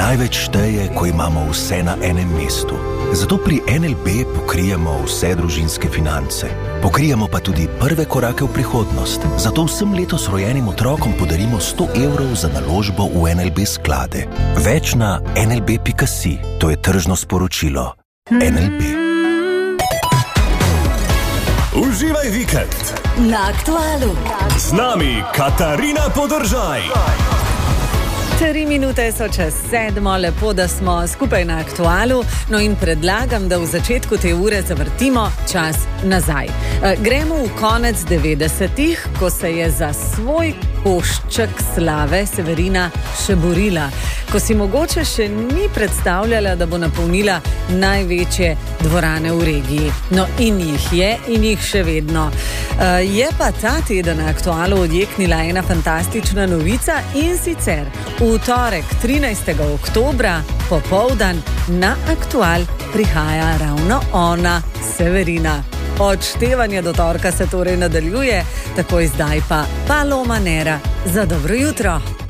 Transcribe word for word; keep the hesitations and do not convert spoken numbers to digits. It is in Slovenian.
Največ šteje, ko imamo vse na enem mestu. Zato pri N L B pokrijemo vse družinske finance. Pokrijemo pa tudi prve korake v prihodnost. Zato vsem letos rojenim otrokom podarimo sto evrov za naložbo v N L B sklade. Več na en el be pika si. To je tržno sporočilo. N L B. Uživaj vikend na Aktualu. Z nami Katarina Podržaj. Tri minute so čez sedmo, lepo, da smo skupaj na Aktualu, no in predlagam, da v začetku te ure zavrtimo čas nazaj. E, gremo v konec devetdesetih, ko se je za svoj košček slave Severina še borila, ko si mogoče še ni predstavljala, da bo napolnila največje dvorane v regiji. No in jih je in jih še vedno. E, je pa ta teden na Aktualu odjeknila ena fantastična novica in sicer v torek trinajstega oktobra popoldan na Aktual prihaja ravno ona, Severina. Odštevanje do torka se torej nadaljuje, takoj zdaj pa Paloma Nera za dobro jutro.